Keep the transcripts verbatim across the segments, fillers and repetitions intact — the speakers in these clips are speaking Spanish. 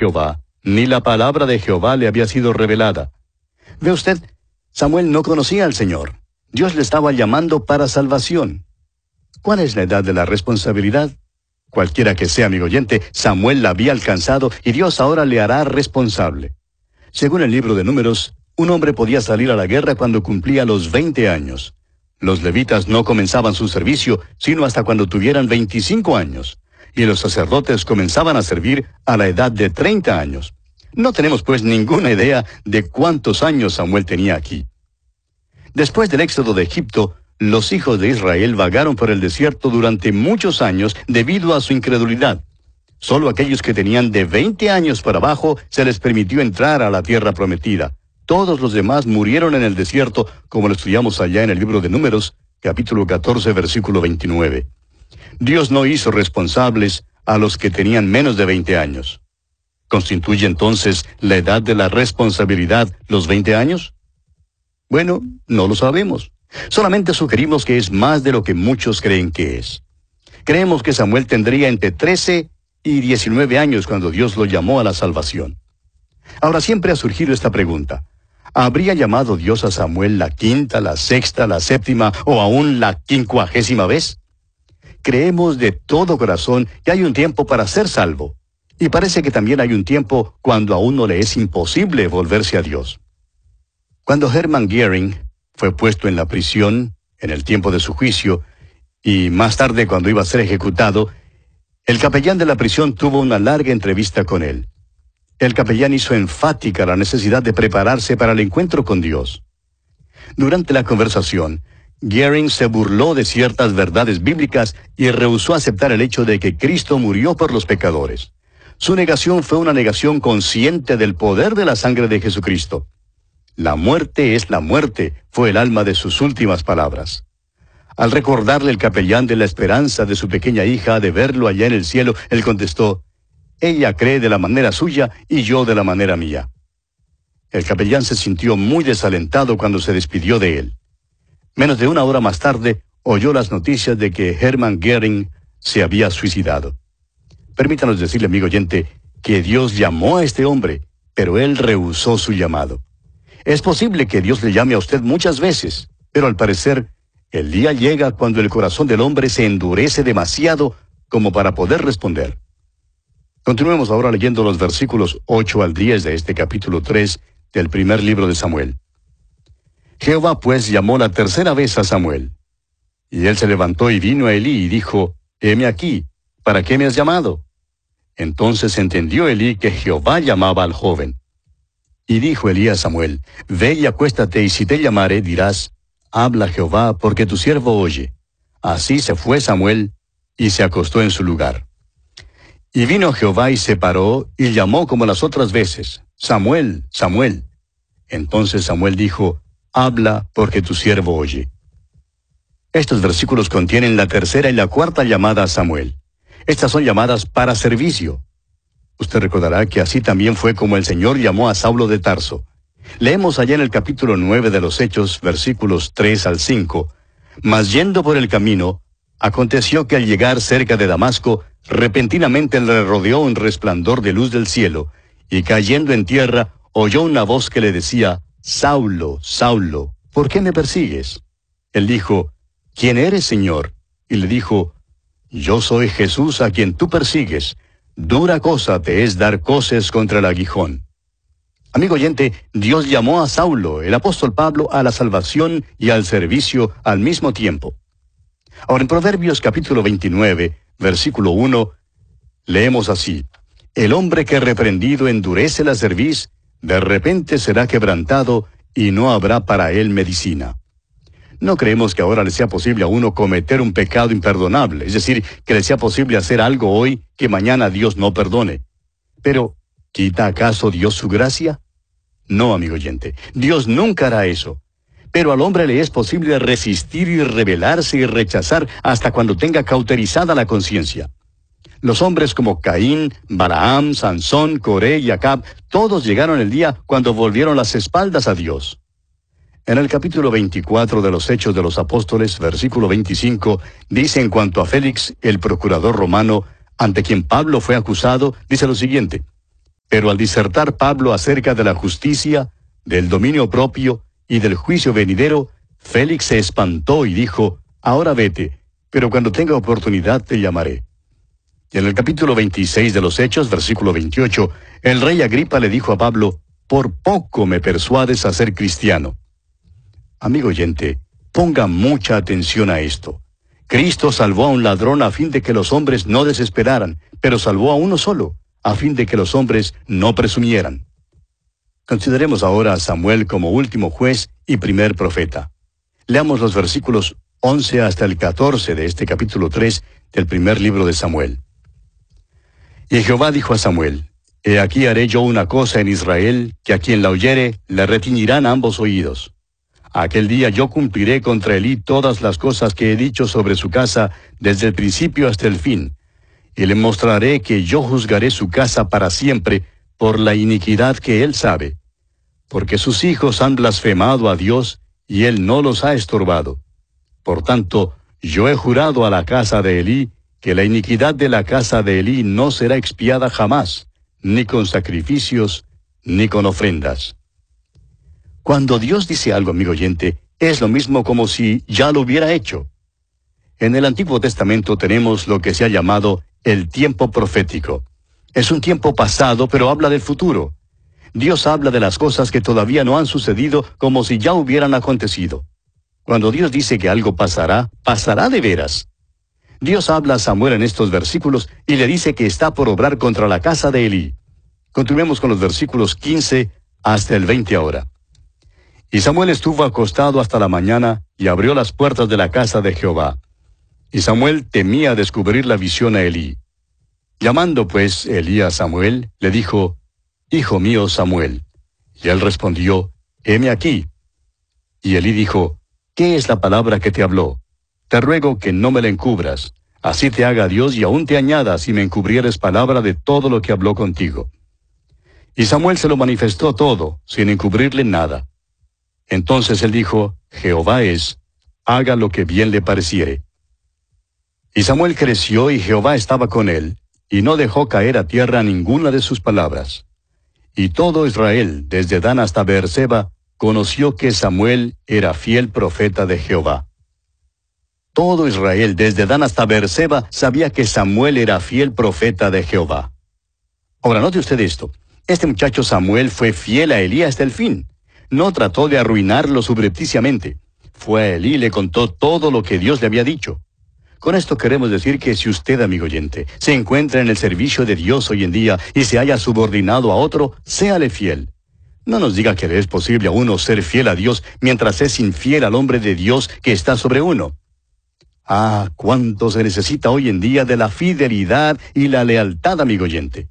Jehová, ni la palabra de Jehová le había sido revelada. Ve usted, Samuel no conocía al Señor. Dios le estaba llamando para salvación. ¿Cuál es la edad de la responsabilidad? Cualquiera que sea, amigo oyente, Samuel la había alcanzado y Dios ahora le hará responsable. Según el libro de Números, un hombre podía salir a la guerra cuando cumplía los veinte años. Los levitas no comenzaban su servicio sino hasta cuando tuvieran veinticinco años, y los sacerdotes comenzaban a servir a la edad de treinta años. No tenemos pues ninguna idea de cuántos años Samuel tenía aquí. Después del éxodo de Egipto, los hijos de Israel vagaron por el desierto durante muchos años debido a su incredulidad. Solo aquellos que tenían de veinte años para abajo se les permitió entrar a la tierra prometida. Todos los demás murieron en el desierto, como lo estudiamos allá en el libro de Números, capítulo catorce, versículo veintinueve. Dios no hizo responsables a los que tenían menos de veinte años. ¿Constituye entonces la edad de la responsabilidad los veinte años? Bueno, no lo sabemos. Solamente sugerimos que es más de lo que muchos creen que es. Creemos que Samuel tendría entre trece y diecinueve años cuando Dios lo llamó a la salvación. Ahora siempre ha surgido esta pregunta. ¿Habría llamado Dios a Samuel la quinta, la sexta, la séptima o aún la quincuagésima vez? Creemos de todo corazón que hay un tiempo para ser salvo. Y parece que también hay un tiempo cuando a uno le es imposible volverse a Dios. Cuando Hermann Göring fue puesto en la prisión, en el tiempo de su juicio, y más tarde cuando iba a ser ejecutado, el capellán de la prisión tuvo una larga entrevista con él. El capellán hizo enfática la necesidad de prepararse para el encuentro con Dios. Durante la conversación, Göring se burló de ciertas verdades bíblicas y rehusó aceptar el hecho de que Cristo murió por los pecadores. Su negación fue una negación consciente del poder de la sangre de Jesucristo. La muerte es la muerte, fue el alma de sus últimas palabras. Al recordarle el capellán de la esperanza de su pequeña hija de verlo allá en el cielo, él contestó, «Ella cree de la manera suya y yo de la manera mía». El capellán se sintió muy desalentado cuando se despidió de él. Menos de una hora más tarde, oyó las noticias de que Hermann Göring se había suicidado. Permítanos decirle, amigo oyente, que Dios llamó a este hombre, pero él rehusó su llamado. Es posible que Dios le llame a usted muchas veces, pero al parecer, el día llega cuando el corazón del hombre se endurece demasiado como para poder responder. Continuemos ahora leyendo los versículos ocho al diez de este capítulo tres del primer libro de Samuel. Jehová pues llamó la tercera vez a Samuel. Y él se levantó y vino a Elí y dijo, «Heme aquí, ¿para qué me has llamado?» Entonces entendió Elí que Jehová llamaba al joven. Y dijo Elí a Samuel, «Ve y acuéstate, y si te llamare, dirás, habla Jehová, porque tu siervo oye». Así se fue Samuel, y se acostó en su lugar. Y vino Jehová y se paró, y llamó como las otras veces, «Samuel, Samuel». Entonces Samuel dijo, «Habla, porque tu siervo oye». Estos versículos contienen la tercera y la cuarta llamada a Samuel. Estas son llamadas para servicio. Usted recordará que así también fue como el Señor llamó a Saulo de Tarso. Leemos allá en el capítulo nueve de los Hechos, versículos tres al cinco. Mas yendo por el camino, aconteció que al llegar cerca de Damasco, repentinamente le rodeó un resplandor de luz del cielo, y cayendo en tierra, oyó una voz que le decía, «Saulo, Saulo, ¿por qué me persigues?» Él dijo, «¿Quién eres, Señor?» Y le dijo, «Yo soy Jesús a quien tú persigues. Dura cosa te es dar coces contra el aguijón». Amigo oyente, Dios llamó a Saulo, el apóstol Pablo, a la salvación y al servicio al mismo tiempo. Ahora en Proverbios capítulo veintinueve, versículo uno, leemos así, «El hombre que reprendido endurece la cerviz, de repente será quebrantado, y no habrá para él medicina». No creemos que ahora le sea posible a uno cometer un pecado imperdonable, es decir, que le sea posible hacer algo hoy que mañana Dios no perdone. Pero, ¿quita acaso Dios su gracia? No, amigo oyente, Dios nunca hará eso. Pero al hombre le es posible resistir y rebelarse y rechazar hasta cuando tenga cauterizada la conciencia. Los hombres como Caín, Balaam, Sansón, Coré y Acab, todos llegaron el día cuando volvieron las espaldas a Dios. En el capítulo veinticuatro de los Hechos de los Apóstoles, versículo veinticinco, dice en cuanto a Félix, el procurador romano, ante quien Pablo fue acusado, dice lo siguiente, Pero al disertar Pablo acerca de la justicia, del dominio propio y del juicio venidero, Félix se espantó y dijo, ahora vete, pero cuando tenga oportunidad te llamaré. Y en el capítulo veintiséis de los Hechos, versículo veintiocho, el rey Agripa le dijo a Pablo, por poco me persuades a ser cristiano. Amigo oyente, ponga mucha atención a esto. Cristo salvó a un ladrón a fin de que los hombres no desesperaran, pero salvó a uno solo, a fin de que los hombres no presumieran. Consideremos ahora a Samuel como último juez y primer profeta. Leamos los versículos once hasta el catorce de este capítulo tres del primer libro de Samuel. Y Jehová dijo a Samuel, He aquí haré yo una cosa en Israel, que a quien la oyere le retiñirán ambos oídos. Aquel día yo cumpliré contra Elí todas las cosas que he dicho sobre su casa desde el principio hasta el fin, y le mostraré que yo juzgaré su casa para siempre por la iniquidad que él sabe, porque sus hijos han blasfemado a Dios y él no los ha estorbado. Por tanto, yo he jurado a la casa de Elí que la iniquidad de la casa de Elí no será expiada jamás, ni con sacrificios, ni con ofrendas. Cuando Dios dice algo, amigo oyente, es lo mismo como si ya lo hubiera hecho. En el Antiguo Testamento tenemos lo que se ha llamado el tiempo profético. Es un tiempo pasado, pero habla del futuro. Dios habla de las cosas que todavía no han sucedido como si ya hubieran acontecido. Cuando Dios dice que algo pasará, pasará de veras. Dios habla a Samuel en estos versículos y le dice que está por obrar contra la casa de Elí. Continuemos con los versículos quince hasta el veinte ahora. Y Samuel estuvo acostado hasta la mañana y abrió las puertas de la casa de Jehová. Y Samuel temía descubrir la visión a Elí. Llamando pues Elí a Samuel, le dijo, Hijo mío Samuel. Y él respondió, Heme aquí. Y Elí dijo, ¿Qué es la palabra que te habló? Te ruego que no me la encubras. Así te haga Dios y aún te añada si me encubrieres palabra de todo lo que habló contigo. Y Samuel se lo manifestó todo, sin encubrirle nada. Entonces él dijo, Jehová es, haga lo que bien le pareciere. Y Samuel creció y Jehová estaba con él, y no dejó caer a tierra ninguna de sus palabras. Y todo Israel, desde Dan hasta Beerseba, conoció que Samuel era fiel profeta de Jehová. Todo Israel, desde Dan hasta Beerseba, sabía que Samuel era fiel profeta de Jehová. Ahora, note usted esto. Este muchacho Samuel fue fiel a Elí hasta el fin. No trató de arruinarlo subrepticiamente. Fue a Elí y le contó todo lo que Dios le había dicho. Con esto queremos decir que si usted, amigo oyente, se encuentra en el servicio de Dios hoy en día y se haya subordinado a otro, séale fiel. No nos diga que le es posible a uno ser fiel a Dios mientras es infiel al hombre de Dios que está sobre uno. Ah, cuánto se necesita hoy en día de la fidelidad y la lealtad, amigo oyente.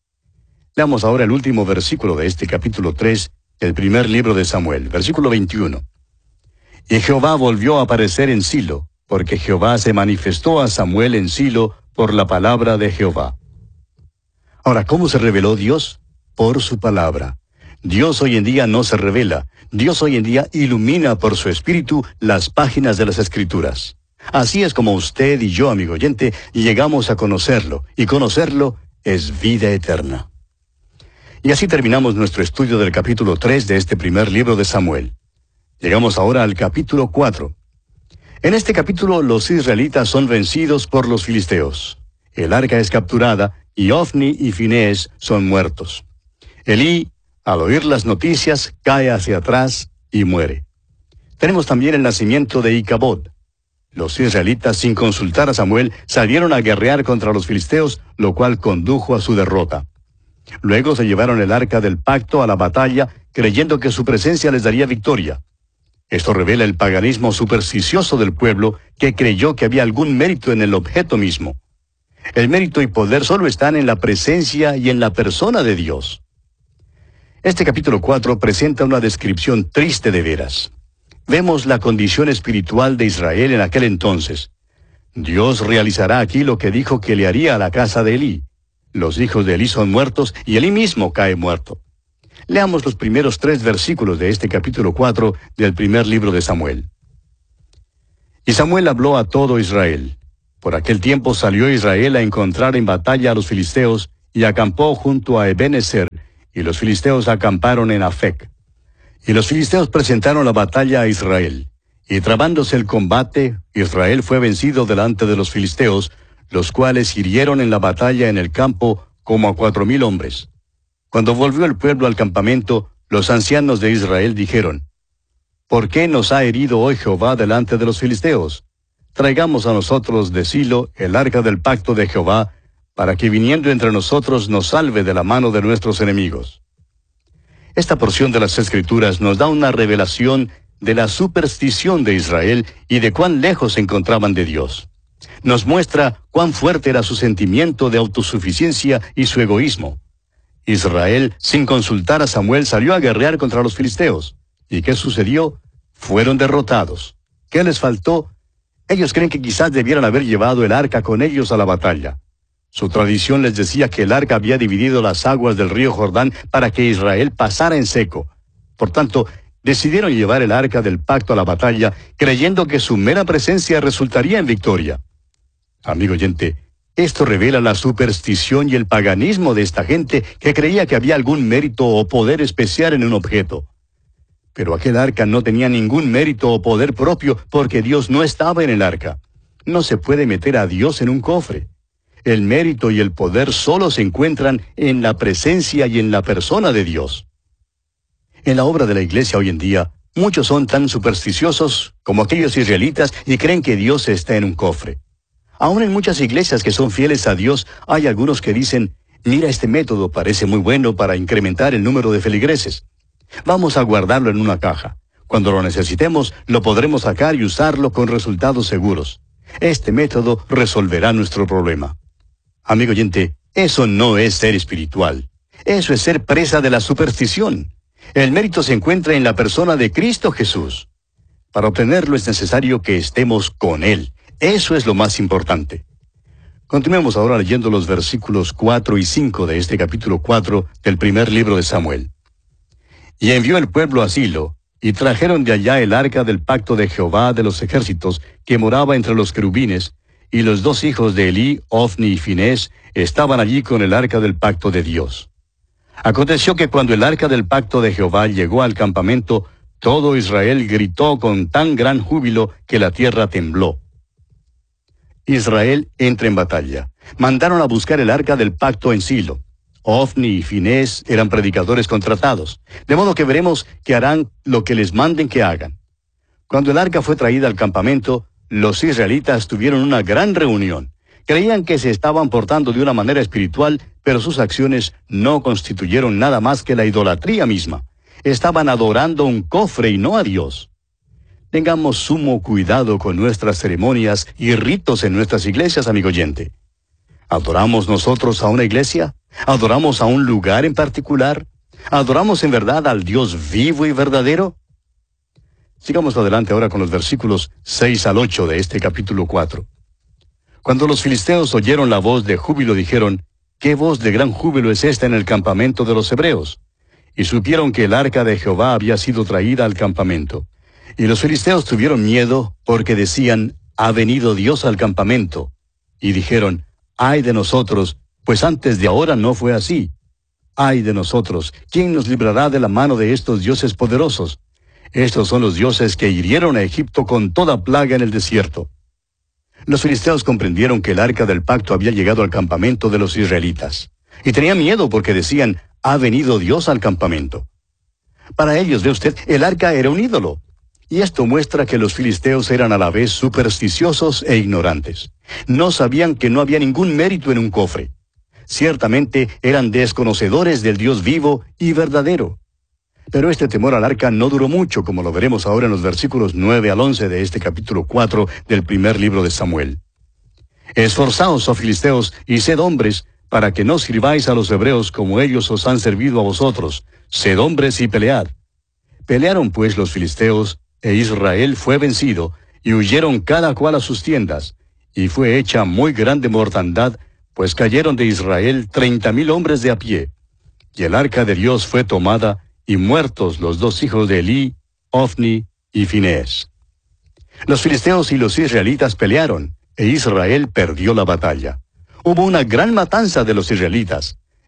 Leamos ahora el último versículo de este capítulo tres, del primer libro de Samuel, versículo veintiuno. Y Jehová volvió a aparecer en Silo, porque Jehová se manifestó a Samuel en Silo por la palabra de Jehová. Ahora, ¿cómo se reveló Dios? Por su palabra. Dios hoy en día no se revela. Dios hoy en día ilumina por su espíritu las páginas de las Escrituras. Así es como usted y yo, amigo oyente, llegamos a conocerlo, y conocerlo es vida eterna. Y así terminamos nuestro estudio del capítulo tres de este primer libro de Samuel. Llegamos ahora al capítulo cuatro. En este capítulo los israelitas son vencidos por los filisteos. El arca es capturada y Ofni y Finés son muertos. Elí, al oír las noticias, cae hacia atrás y muere. Tenemos también el nacimiento de Icabod. Los israelitas, sin consultar a Samuel, salieron a guerrear contra los filisteos, lo cual condujo a su derrota. Luego se llevaron el arca del pacto a la batalla, creyendo que su presencia les daría victoria. Esto revela el paganismo supersticioso del pueblo, que creyó que había algún mérito en el objeto mismo. El mérito y poder solo están en la presencia y en la persona de Dios. Este capítulo cuatro presenta una descripción triste de veras. Vemos la condición espiritual de Israel en aquel entonces. Dios realizará aquí lo que dijo que le haría a la casa de Elí. Los hijos de Elí son muertos y Elí mismo cae muerto. Leamos los primeros tres versículos de este capítulo cuatro del primer libro de Samuel. Y Samuel habló a todo Israel. Por aquel tiempo salió Israel a encontrar en batalla a los filisteos y acampó junto a Ebenezer, y los filisteos acamparon en Afec. Y los filisteos presentaron la batalla a Israel. Y trabándose el combate, Israel fue vencido delante de los filisteos, los cuales hirieron en la batalla en el campo como a cuatro mil hombres. Cuando volvió el pueblo al campamento, los ancianos de Israel dijeron, ¿por qué nos ha herido hoy Jehová delante de los filisteos? Traigamos a nosotros de Silo el arca del pacto de Jehová, para que viniendo entre nosotros nos salve de la mano de nuestros enemigos. Esta porción de las Escrituras nos da una revelación de la superstición de Israel y de cuán lejos se encontraban de Dios. Nos muestra cuán fuerte era su sentimiento de autosuficiencia y su egoísmo. Israel, sin consultar a Samuel, salió a guerrear contra los filisteos. ¿Y qué sucedió? Fueron derrotados. ¿Qué les faltó? Ellos creen que quizás debieran haber llevado el arca con ellos a la batalla. Su tradición les decía que el arca había dividido las aguas del río Jordán para que Israel pasara en seco. Por tanto, decidieron llevar el arca del pacto a la batalla, creyendo que su mera presencia resultaría en victoria. Amigo oyente, esto revela la superstición y el paganismo de esta gente que creía que había algún mérito o poder especial en un objeto. Pero aquel arca no tenía ningún mérito o poder propio porque Dios no estaba en el arca. No se puede meter a Dios en un cofre. El mérito y el poder solo se encuentran en la presencia y en la persona de Dios. En la obra de la iglesia hoy en día, muchos son tan supersticiosos como aquellos israelitas y creen que Dios está en un cofre. Aún en muchas iglesias que son fieles a Dios, hay algunos que dicen, mira, este método parece muy bueno para incrementar el número de feligreses. Vamos a guardarlo en una caja. Cuando lo necesitemos, lo podremos sacar y usarlo con resultados seguros. Este método resolverá nuestro problema. Amigo oyente, eso no es ser espiritual. Eso es ser presa de la superstición. El mérito se encuentra en la persona de Cristo Jesús. Para obtenerlo es necesario que estemos con Él. Eso es lo más importante. Continuemos ahora leyendo los versículos cuatro y cinco de este capítulo cuatro del primer libro de Samuel. Y envió el pueblo a Silo, y trajeron de allá el arca del pacto de Jehová de los ejércitos, que moraba entre los querubines, y los dos hijos de Elí, Ofni y Finés, estaban allí con el arca del pacto de Dios. Aconteció que cuando el arca del pacto de Jehová llegó al campamento, todo Israel gritó con tan gran júbilo que la tierra tembló. Israel entra en batalla. Mandaron a buscar el arca del pacto en Silo. Ofni y Finés eran predicadores contratados, de modo que veremos que harán lo que les manden que hagan. Cuando el arca fue traída al campamento, los israelitas tuvieron una gran reunión. Creían que se estaban portando de una manera espiritual, pero sus acciones no constituyeron nada más que la idolatría misma. Estaban adorando un cofre y no a Dios. Tengamos sumo cuidado con nuestras ceremonias y ritos en nuestras iglesias, amigo oyente. ¿Adoramos nosotros a una iglesia? ¿Adoramos a un lugar en particular? ¿Adoramos en verdad al Dios vivo y verdadero? Sigamos adelante ahora con los versículos seis al ocho de este capítulo cuatro. Cuando los filisteos oyeron la voz de júbilo, dijeron, ¿qué voz de gran júbilo es esta en el campamento de los hebreos? Y supieron que el arca de Jehová había sido traída al campamento. Y los filisteos tuvieron miedo, porque decían, ha venido Dios al campamento. Y dijeron, ay de nosotros, pues antes de ahora no fue así. Ay de nosotros, ¿quién nos librará de la mano de estos dioses poderosos? Estos son los dioses que hirieron a Egipto con toda plaga en el desierto. Los filisteos comprendieron que el arca del pacto había llegado al campamento de los israelitas. Y tenían miedo porque decían, ha venido Dios al campamento. Para ellos, ve usted, el arca era un ídolo. Y esto muestra que los filisteos eran a la vez supersticiosos e ignorantes. No sabían que no había ningún mérito en un cofre. Ciertamente eran desconocedores del Dios vivo y verdadero. Pero este temor al arca no duró mucho, como lo veremos ahora en los versículos nueve al once de este capítulo cuatro del primer libro de Samuel. Esforzaos, oh filisteos, y sed hombres, para que no sirváis a los hebreos como ellos os han servido a vosotros. Sed hombres y pelead. Pelearon pues los filisteos, e Israel fue vencido, y huyeron cada cual a sus tiendas, y fue hecha muy grande mortandad, pues cayeron de Israel treinta mil hombres de a pie. Y el arca de Dios fue tomada, y muertos los dos hijos de Elí, Ofni y Finés. Los filisteos y los israelitas pelearon, e Israel perdió la batalla. Hubo una gran matanza de los israelitas.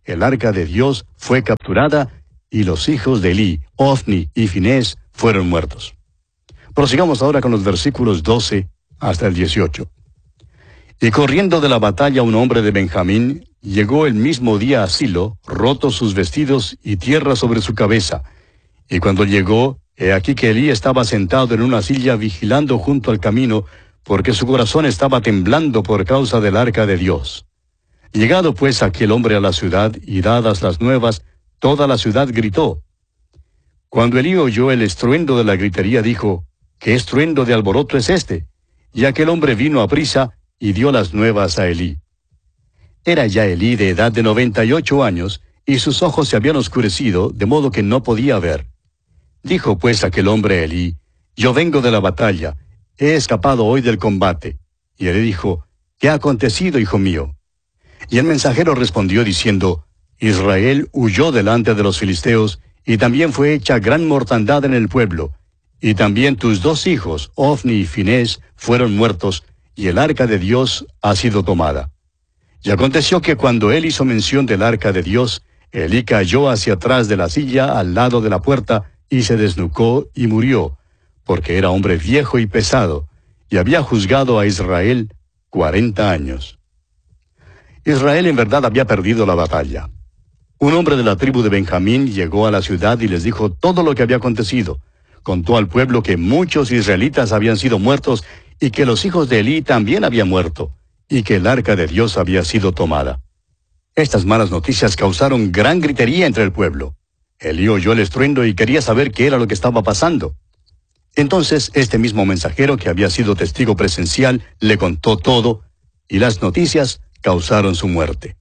el arca de Dios fue capturada y los hijos de Elí, Ofni y Finés, fueron muertos. Prosigamos ahora con los versículos doce hasta el dieciocho. Y corriendo de la batalla un hombre de Benjamín, llegó el mismo día a Silo, rotos sus vestidos y tierra sobre su cabeza. Y cuando llegó, he aquí que Elí estaba sentado en una silla vigilando junto al camino, porque su corazón estaba temblando por causa del arca de Dios. Llegado pues aquel hombre a la ciudad, y dadas las nuevas, toda la ciudad gritó. Cuando Elí oyó el estruendo de la gritería, dijo, ¿qué estruendo de alboroto es este? Y aquel hombre vino a prisa, y dio las nuevas a Elí. Era ya Elí de edad de noventa y ocho años, y sus ojos se habían oscurecido, de modo que no podía ver. Dijo pues aquel hombre a Elí, yo vengo de la batalla, he escapado hoy del combate. Y Elí dijo, ¿qué ha acontecido, hijo mío? Y el mensajero respondió diciendo, Israel huyó delante de los filisteos, y también fue hecha gran mortandad en el pueblo. Y también tus dos hijos, Ofni y Finés, fueron muertos, y el arca de Dios ha sido tomada. Y aconteció que cuando él hizo mención del arca de Dios, Elí cayó hacia atrás de la silla al lado de la puerta, y se desnucó y murió, porque era hombre viejo y pesado, y había juzgado a Israel cuarenta años. Israel en verdad había perdido la batalla. Un hombre de la tribu de Benjamín llegó a la ciudad y les dijo todo lo que había acontecido. Contó al pueblo que muchos israelitas habían sido muertos y que los hijos de Elí también habían muerto, y que el arca de Dios había sido tomada. Estas malas noticias causaron gran gritería entre el pueblo. Elí oyó el estruendo y quería saber qué era lo que estaba pasando. Entonces este mismo mensajero, que había sido testigo presencial, le contó todo, y las noticias causaron su muerte.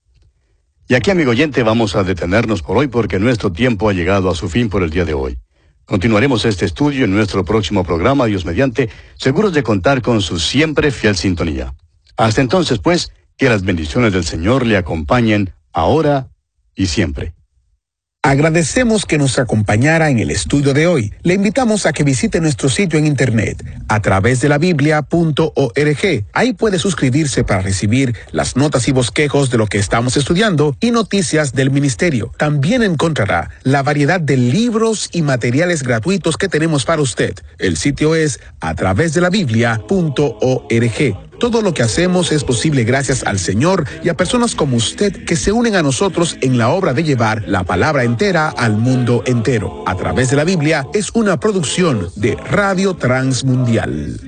Y aquí, amigo oyente, vamos a detenernos por hoy porque nuestro tiempo ha llegado a su fin por el día de hoy. Continuaremos este estudio en nuestro próximo programa, Dios mediante, seguros de contar con su siempre fiel sintonía. Hasta entonces, pues, que las bendiciones del Señor le acompañen ahora y siempre. Agradecemos que nos acompañara en el estudio de hoy. Le invitamos a que visite nuestro sitio en internet a través de la biblia punto org. Ahí puede suscribirse para recibir las notas y bosquejos de lo que estamos estudiando y noticias del ministerio. También encontrará la variedad de libros y materiales gratuitos que tenemos para usted. El sitio es a través de la biblia punto org. Todo lo que hacemos es posible gracias al Señor y a personas como usted que se unen a nosotros en la obra de llevar la palabra entera al mundo entero. A través de la Biblia es una producción de Radio Transmundial.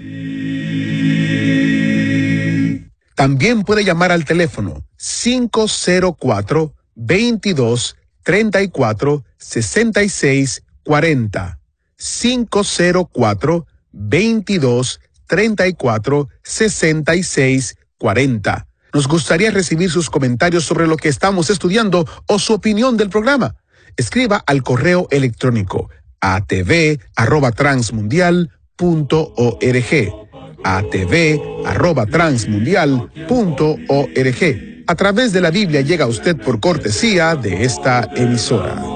También puede llamar al teléfono cinco cero cuatro, veintidós, treinta y cuatro, sesenta y seis, cuarenta. cinco cero cuatro, veintidós, treinta y cuatro, sesenta y seis, cuarenta. Nos gustaría recibir sus comentarios sobre lo que estamos estudiando o su opinión del programa. Escriba al correo electrónico a t v arroba transmundial punto org. a t v arroba transmundial punto org. A través de la Biblia llega a usted por cortesía de esta emisora.